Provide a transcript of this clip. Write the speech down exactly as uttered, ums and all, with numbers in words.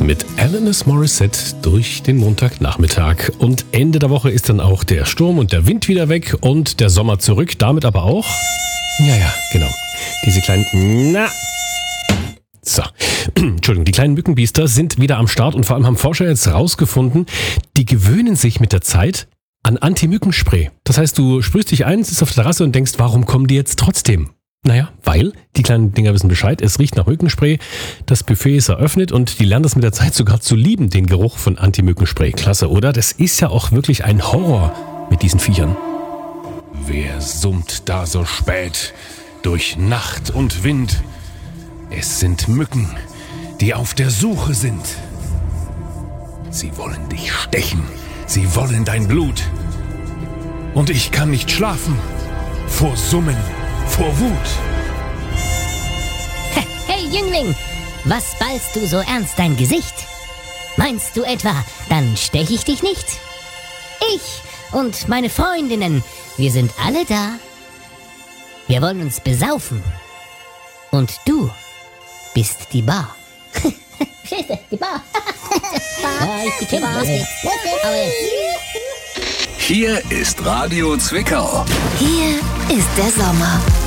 mit Alanis Morissette durch den Montagnachmittag. Und Ende der Woche ist dann auch der Sturm und der Wind wieder weg und der Sommer zurück. Damit aber auch, ja, ja, genau, diese kleinen, na, so, Entschuldigung, die kleinen Mückenbiester sind wieder am Start und vor allem haben Forscher jetzt rausgefunden, die gewöhnen sich mit der Zeit an Anti-Mückenspray. Das heißt, du sprühst dich ein, sitzt auf der Terrasse und denkst, warum kommen die jetzt trotzdem? Naja, weil die kleinen Dinger wissen Bescheid, es riecht nach Mückenspray, das Buffet ist eröffnet und die lernen das mit der Zeit sogar zu lieben, den Geruch von Anti-Mückenspray. Klasse, oder? Das ist ja auch wirklich ein Horror mit diesen Viechern. Wer summt da so spät durch Nacht und Wind? Es sind Mücken, die auf der Suche sind. Sie wollen dich stechen, sie wollen dein Blut. Und ich kann nicht schlafen vor Summen. Vor Wut. Hey Jüngling, was ballst du so ernst dein Gesicht? Meinst du etwa, dann stech ich dich nicht? Ich und meine Freundinnen, wir sind alle da. Wir wollen uns besaufen. Und du bist die Bar. Scheiße, die Bar. Ja, ich die Bar. Los geht's. Los geht's. Hier ist Radio Zwickau. Hier ist der Sommer.